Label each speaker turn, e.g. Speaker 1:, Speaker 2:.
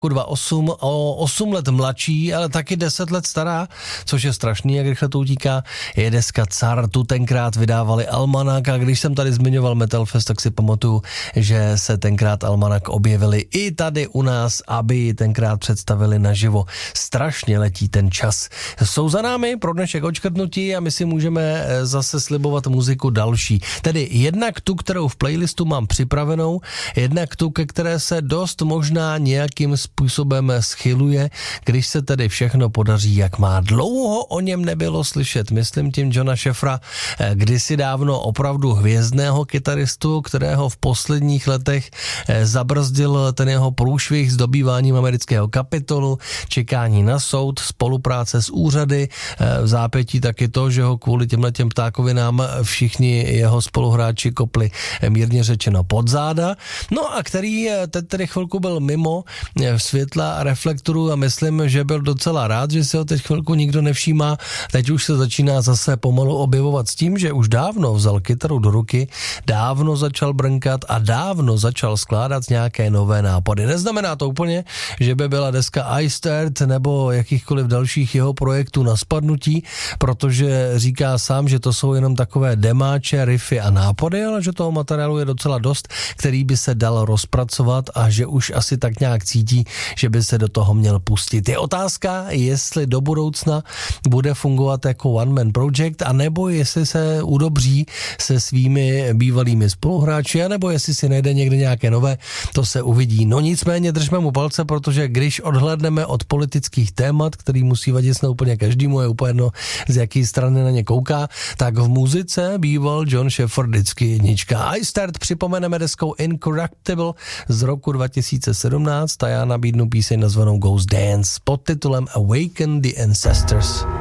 Speaker 1: 2008, o 8 let mladší, ale taky 10 let stará, což je strašný, jak rychle to utíká, je deska Car, tu tenkrát vydávali Almanak a když jsem tady zmiňoval Metal Fest, tak si pamatuju, že se tenkrát Almanak objevili i tady u nás, aby ji tenkrát představili naživo. Strašně letí ten čas. Jsou za námi pro dnešek odškrtnutí a my si můžeme zase slibovat muziku další. Tedy jednak tu, kterou v playlistu mám připravenou, jednak tu, ke které se dost možná nějakým způsobem schyluje, když se tedy všechno podaří, jak má. Dlouho o něm nebylo slyšet, myslím tím Johna Schäffera, kdysi dávno opravdu hvězdného kytaristu, kterého v posledních letech zabrzdil ten jeho průšvih s dobýváním amerického Kapitolu, čekání na soud, spolupráce s úřady, v zápětí taky to, že ho kvůli těmhletěm ptákovinám všichni jeho spoluhráči kopli mírně řečeno pod záda, no a který teď tedy chvilku byl mimo světla a reflektorů a myslím, že byl docela rád, že se ho teď chvilku nikdo nevšímá. Teď už se začíná zase pomalu objevovat s tím, že už dávno vzal kytaru do ruky, dávno začal brnkat a dávno začal skládat nějaké nové nápady. Neznamená to úplně, že by byla deska I Stared nebo jakýchkoliv dalších jeho projektů na spadnutí, protože říká sám, že to jsou jenom takové demáče, riffy a nápady, ale že toho materiálu je docela dost, který by se dal rozpracovat a že už asi tak nějak cítí, že by se do toho měl pustit. Je otázka, jestli do budoucna bude fungovat jako one man project, anebo jestli se udobří se svými bývalými spoluhráči, anebo jestli si najde někde nějaké nové, to se uvidí. No nicméně držme mu palce, protože když odhlédneme od politických témat, který musí vadit snad úplně každému, je úplně jedno, z jaký strany na ně kouká, tak v muzice býval John Schäffer vždycky jednička. I Start připomeneme deskou Incorruptible z roku 2017 a já nabídnu píseň nazvanou Ghost Dance pod titulem Awaken the Ancestors.